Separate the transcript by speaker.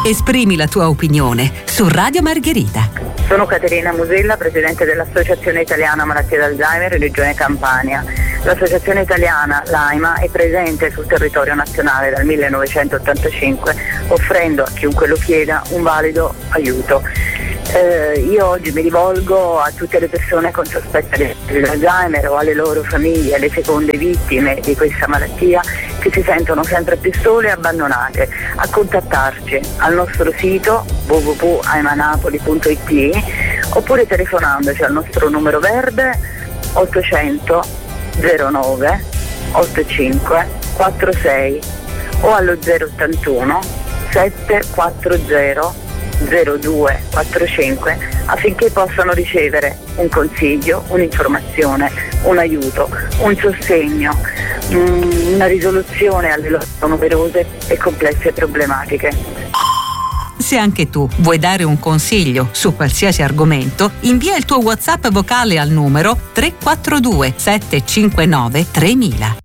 Speaker 1: Esprimi la tua opinione su Radio Margherita.
Speaker 2: Sono Caterina Musella, presidente dell'Associazione Italiana Malattie d'Alzheimer, Regione Campania. L'Associazione Italiana, l'AIMA, è presente sul territorio nazionale dal 1985, offrendo a chiunque lo chieda un valido aiuto. Io oggi mi rivolgo a tutte le persone con sospetta di Alzheimer o alle loro famiglie, alle seconde vittime di questa malattia, che si sentono sempre più sole e abbandonate, a contattarci al nostro sito www.aimanapoli.it oppure telefonandoci al nostro numero verde 800 09 85 46 o allo 081 740 0245 affinché possano ricevere un consiglio, un'informazione, un aiuto, un sostegno, una risoluzione alle loro numerose e complesse problematiche.
Speaker 1: Se anche tu vuoi dare un consiglio su qualsiasi argomento, invia il tuo WhatsApp vocale al numero 342 759 3000.